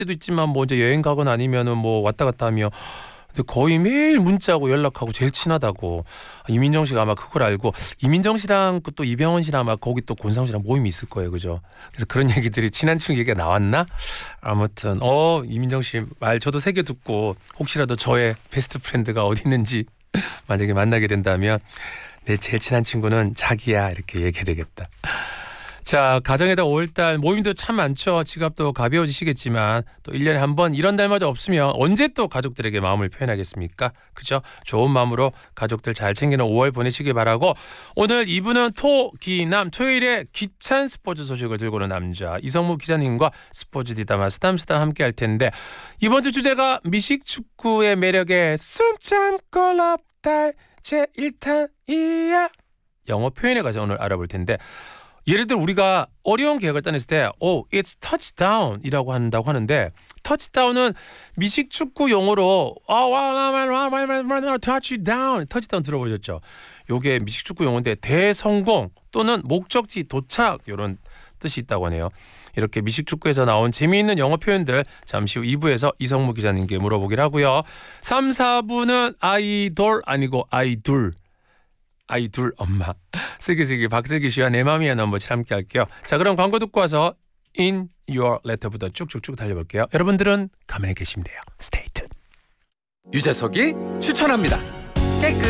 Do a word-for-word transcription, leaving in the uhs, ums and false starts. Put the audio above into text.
때도 있지만 뭐 이제 여행 가거나 아니면은 뭐 왔다 갔다 하며 근데 거의 매일 문자하고 연락하고 제일 친하다고. 이민정 씨가 아마 그걸 알고 이민정 씨랑 또 이병헌 씨랑 아마 거기 또 권상우 씨랑 모임이 있을 거예요, 그죠? 그래서 그런 얘기들이 친한 친구 얘기가 나왔나? 아무튼 어 이민정 씨 말 저도 새겨 듣고 혹시라도 저의 베스트 프렌드가 어디 있는지 만약에 만나게 된다면 내 제일 친한 친구는 자기야 이렇게 얘기해야 되겠다. 자, 가정에다 오월달 모임도 참 많죠. 지갑도 가벼워지시겠지만 또 일 년에 한 번 이런 날마다 없으면 언제 또 가족들에게 마음을 표현하겠습니까? 그죠? 좋은 마음으로 가족들 잘 챙기는 오월 보내시길 바라고 오늘 이 부는 토기남 토요일에 기찬 스포츠 소식을 들고 오는 남자 이성무 기자님과 스포츠 디다마 스담스담 함께 할 텐데 이번 주 주제가 미식축구의 매력에 숨 참고 럽달 제일 탄이야 영어 표현에 관해서 오늘 알아볼 텐데 예를 들어 우리가 어려운 계획을 따냈을 때 oh, it's touchdown 이라고 한다고 하는데 touchdown은 미식축구 용어로 touchdown, touchdown 들어보셨죠? 요게 미식축구 용어인데 대성공 또는 목적지 도착 이런 뜻이 있다고 하네요. 이렇게 미식축구에서 나온 재미있는 영어 표현들 잠시 후 이 부에서 이성무 기자님께 물어보기로 하고요. 삼, 사 부는 아이돌 아니고 아이둘 아이둘 엄마 슬기슬기 박슬기 씨와 내 맘이야 넘버칠 함께 할게요. 자 그럼 광고 듣고 와서 In Your Letter부터 쭉쭉쭉 달려볼게요. 여러분들은 가만히 계시면 돼요. Stay tuned. 유재석이 추천합니다. 깨끗